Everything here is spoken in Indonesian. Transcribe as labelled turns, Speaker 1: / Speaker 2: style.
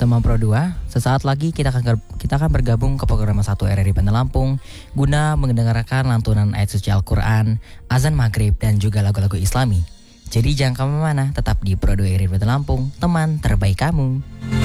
Speaker 1: teman Pro 2. Sesaat lagi kita akan bergabung ke program 1 RRI Bandar Lampung guna mendengarkan lantunan ayat suci Al-Quran, azan maghrib dan juga lagu-lagu Islami. Jadi jangan kemana-mana, tetap di Pro 2 RRI Bandar Lampung, teman terbaik kamu.